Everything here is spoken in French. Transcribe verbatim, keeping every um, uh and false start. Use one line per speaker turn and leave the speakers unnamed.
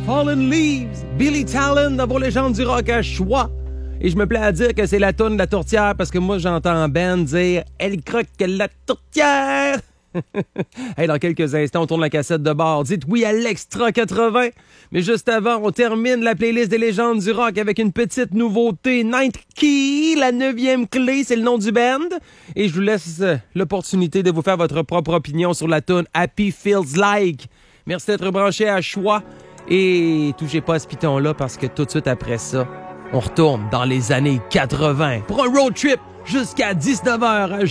Fallen Leaves, Billy Talent dans vos légendes du rock à choix. Et je me plais à dire que c'est la toune de la tourtière parce que moi, j'entends Ben dire « Elle croque la tourtière ». Hey, dans quelques instants, on tourne la cassette de bord. Dites oui à l'Extra quatre-vingts. Mais juste avant, on termine la playlist des légendes du rock avec une petite nouveauté. Ninth Key, la neuvième clé, c'est le nom du band. Et je vous laisse euh, l'opportunité de vous faire votre propre opinion sur la tune Happy Feels Like. Merci d'être branché à choix. Et touchez pas à ce piton-là parce que tout de suite après ça, on retourne dans les années quatre-vingts pour un road trip jusqu'à dix-neuf heures.